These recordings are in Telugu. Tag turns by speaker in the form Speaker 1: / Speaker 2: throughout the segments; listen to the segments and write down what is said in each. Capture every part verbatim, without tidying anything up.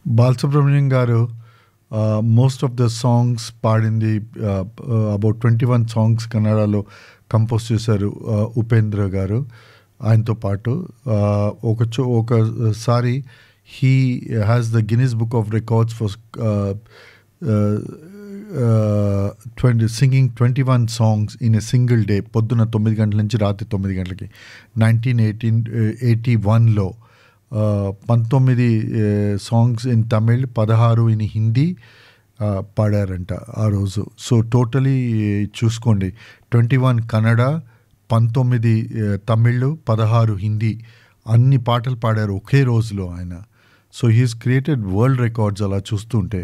Speaker 1: బాలసుబ్రహ్మణ్యం గారు మోస్ట్ ఆఫ్ ద సాంగ్స్ పాడింది, అబౌట్ ట్వంటీ వన్ సాంగ్స్ కన్నడలో కంపోజ్ చేశారు ఉపేంద్ర గారు. ఆయనతో పాటు ఒక చో ఒకసారి he has the Guinness book of records for twenty singing twenty one songs in a single day. పొద్దున తొమ్మిది గంటల నుంచి రాత్రి తొమ్మిది గంటలకి నైన్టీన్ ఎయిటీన్ ఎయిటీ వన్లో పంతొమ్మిది సాంగ్స్ ఇన్ తమిళ్, పదహారు ఇన్ హిందీ పాడారంట ఆ రోజు. సో టోటలీ చూసుకోండి, ట్వంటీ వన్ కన్నడ, పంతొమ్మిది తమిళ్, పదహారు హిందీ, అన్ని పాటలు పాడారు ఒకే రోజులో ఆయన. So he's created world records అలా చూస్తుంటే.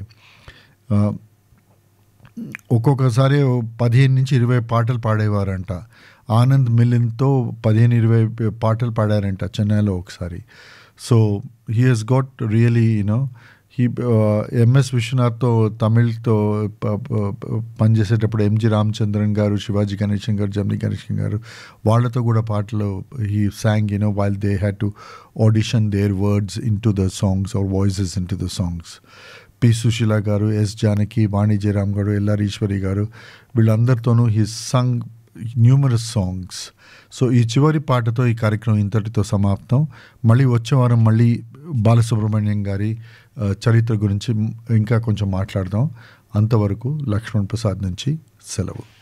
Speaker 1: ఒక్కొక్కసారి పదిహేను నుంచి ఇరవై పాటలు పాడేవారంట. ఆనంద్ మిలిన్తో పదిహేను ఇరవై పాటలు పాడారంట చెన్నైలో ఒకసారి. So he Hess got really you know he MS విశ్వనాథ్తో తమిళ్తో పనిచేసేటప్పుడు ఎంజి రామచంద్రన్ గారు, శివాజీ గణేశన్ గారు, జమినీ గణేశన్ గారు వాళ్ళతో కూడా పాటలు he song you know while they had to audition their words in to the songs are voices in to the songs. P Susheela గారు, ఎస్ జానకి, వాణి జయరామ్ గారు, ఎల్ఆర్ ఈశ్వరి గారు వీళ్ళందరితోనూ he Sung numerous songs. So ఈ చివరి పాటతో ఈ కార్యక్రమం ఇంతటితో సమాప్తం. మళ్ళీ వచ్చే వారం మళ్ళీ బాలసుబ్రహ్మణ్యం గారి చరిత్ర గురించి ఇంకా కొంచెం మాట్లాడదాం. అంతవరకు లక్ష్మణ్ ప్రసాద్ నుంచి సెలవు.